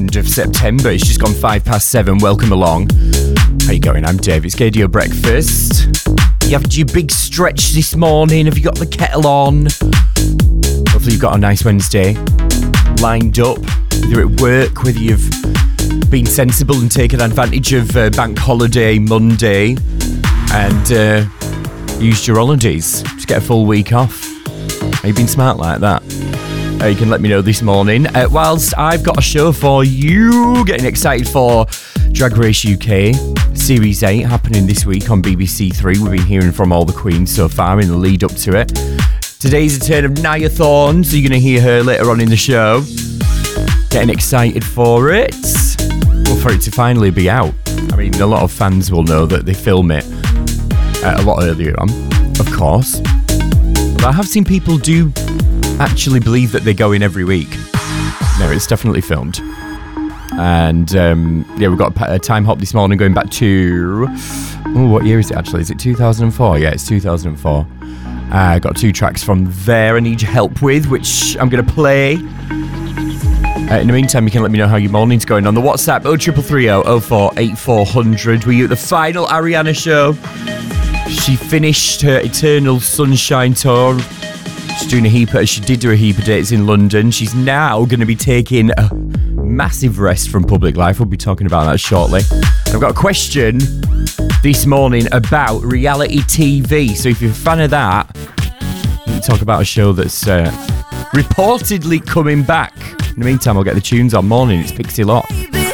2nd of September. It's just gone 7:05. Welcome along. How you going? I'm Dave. It's Gaydio Breakfast. You have your big stretch this morning? Have you got the kettle on? Hopefully you've got a nice Wednesday lined up. Whether at work, whether you've been sensible and taken advantage of bank holiday Monday and used your holidays to get a full week off. Have you been smart like that? You can let me know this morning. Whilst I've got a show for you, getting excited for Drag Race UK Series 8 happening this week on BBC Three. We've been hearing from all the queens so far in the lead up to it. Today's the turn of Nia Thorne, so you're going to hear her later on in the show. Getting excited for it. Well, for it to finally be out. I mean, a lot of fans will know that they film it a lot earlier on, of course. But I have seen people do actually believe that they go in every week. No, it's definitely filmed. And we've got a time hop this morning going back to... what year is it actually? Is it 2004? Yeah, it's 2004. I got 2 tracks from there I need your help with, which I'm going to play. In the meantime, you can let me know how your morning's going on the WhatsApp 0330 04 8400. Were you at the final Ariana show? She finished her Eternal Sunshine tour. She's doing she did do a heap of dates in London. She's now going to be taking a massive rest from public life. We'll be talking about that shortly. I've got a question this morning about reality TV. So if you're a fan of that, we'll talk about a show that's reportedly coming back. In the meantime, I'll get the tunes on morning. It's Pixie Lott.